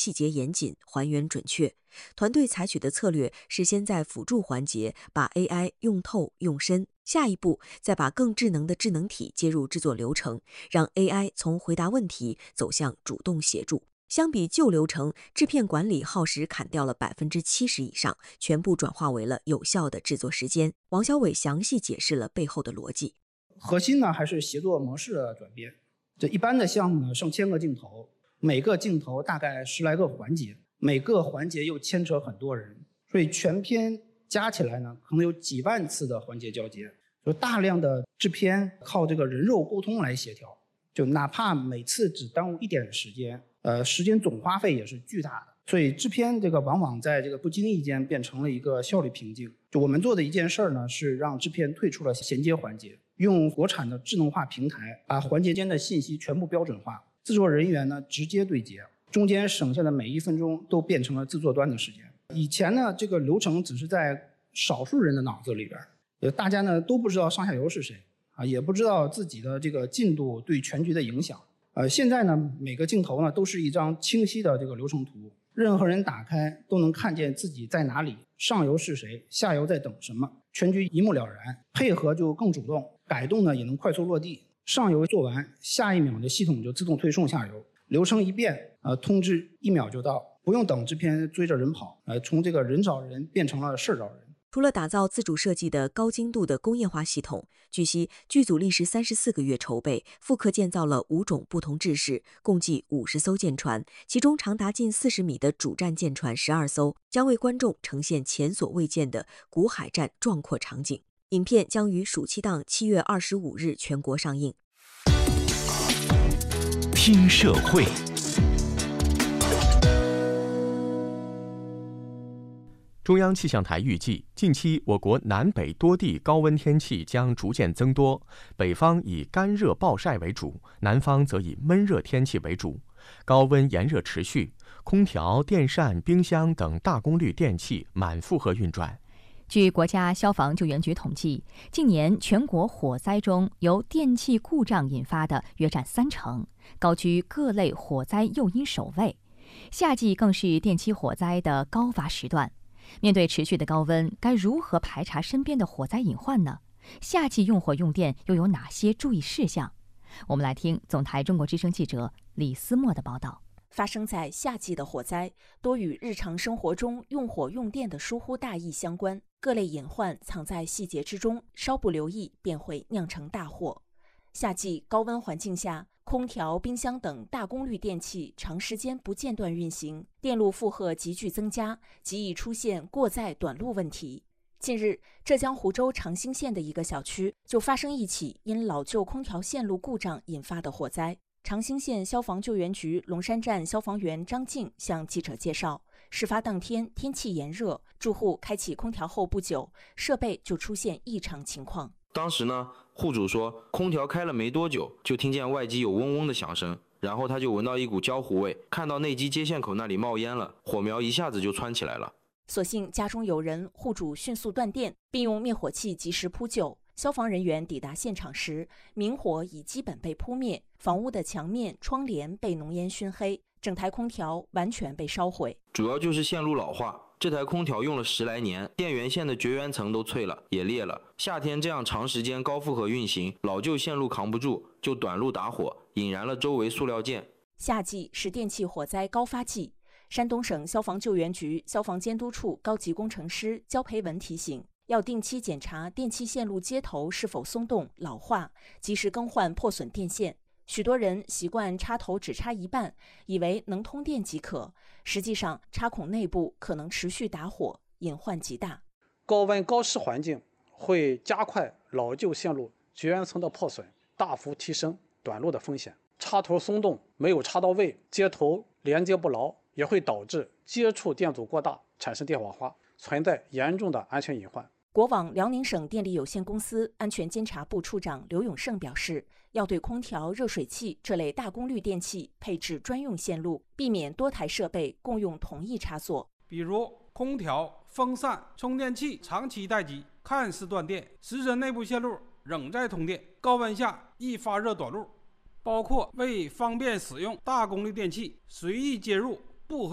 细节严谨，还原准确。团队采取的策略是先在辅助环节把 AI 用透用深，下一步再把更智能的智能体接入制作流程，让 AI 从回答问题走向主动协助。相比旧流程，制片管理耗时砍掉了70%以上，全部转化为了有效的制作时间。王小伟详细解释了背后的逻辑。 核心呢还是协作模式的转变。这一般的项目呢，上千个镜头，每个镜头大概10来个环节，每个环节又牵扯很多人，所以全片加起来呢，可能有几万次的环节交接，就大量的制片靠这个人肉沟通来协调，就哪怕每次只耽误一点时间，时间总花费也是巨大的。所以制片这个往往在这个不经意间变成了一个效率瓶颈。就我们做的一件事儿呢，是让制片退出了衔接环节，用国产的智能化平台把环节间的信息全部标准化，制作人员呢直接对接，中间省下的每1分钟都变成了制作端的时间。以前呢，这个流程只是在少数人的脑子里边，大家呢都不知道上下游是谁啊，也不知道自己的这个进度对全局的影响。现在呢，每个镜头呢都是一张清晰的这个流程图，任何人打开都能看见自己在哪里，上游是谁，下游在等什么，全局一目了然，配合就更主动，改动呢也能快速落地。上游做完，下一秒的系统就自动推送下游，流程一变，通知1秒就到，不用等制片追着人跑，从这个人找人变成了事儿找人。 除了打造自主设计的高精度的工业化系统，据悉剧组历时34个月筹备，复刻建造了5种不同制式，共计50艘舰船，其中长达近40米的主战舰船12艘，将为观众呈现前所未见的古海战壮阔场景。影片将于暑期档7月25日全国上映。 听社会。中央气象台预计，近期我国南北多地高温天气将逐渐增多，北方以干热暴晒为主，南方则以闷热天气为主，高温炎热持续，空调、电扇、冰箱等大功率电器满负荷运转。 据国家消防救援局统计，近年全国火灾中由电器故障引发的约占30%，高居各类火灾诱因首位。夏季更是电器火灾的高发时段。面对持续的高温，该如何排查身边的火灾隐患呢？夏季用火用电又有哪些注意事项？我们来听总台中国之声记者李思墨的报道。 发生在夏季的火灾，多与日常生活中用火用电的疏忽大意相关，各类隐患藏在细节之中，稍不留意便会酿成大祸。夏季高温环境下，空调、冰箱等大功率电器长时间不间断运行，电路负荷急剧增加，极易出现过载短路问题。近日，浙江湖州长兴县的一个小区就发生一起因老旧空调线路故障引发的火灾。长兴县消防救援局龙山站消防员张静向记者介绍，事发当天天气炎热，住户开启空调后不久，设备就出现异常情况。 当时呢，户主说空调开了没多久，就听见外机有嗡嗡的响声，然后他就闻到一股焦糊味，看到内机接线口那里冒烟了，火苗一下子就窜起来了。 所幸家中有人，户主迅速断电，并用灭火器及时扑救。消防人员抵达现场时，明火已基本被扑灭，房屋的墙面、窗帘被浓烟熏黑，整台空调完全被烧毁。 主要就是线路老化，这台空调用了10来年，电源线的绝缘层都脆了，也裂了。夏天这样长时间高负荷运行，老旧线路扛不住，就短路打火，引燃了周围塑料件。 夏季是电气火灾高发季，山东省消防救援局消防监督处高级工程师焦培文提醒，要定期检查电气线路接头是否松动、老化，及时更换破损电线。许多人习惯插头只插一半，以为能通电即可，实际上插孔内部可能持续打火，隐患极大。 高温高湿环境会加快老旧线路绝缘层的破损，大幅提升短路的风险。插头松动没有插到位，接头连接不牢，也会导致接触电阻过大，产生电火花，存在严重的安全隐患。 国网辽宁省电力有限公司安全监察部处长刘永胜表示，要对空调、热水器这类大功率电器配置专用线路，避免多台设备共用同一插座。 比如空调、风扇、充电器长期待机，看似断电，实则内部线路仍在通电，高温下易发热短路。包括为方便使用大功率电器随意接入